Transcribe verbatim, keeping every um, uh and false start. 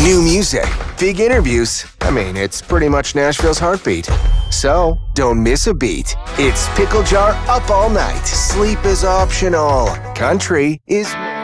New music, big interviews. I mean, it's pretty much Nashville's heartbeat. So, don't miss a beat. It's Pickle Jar Up All Night. Sleep is optional. Country is...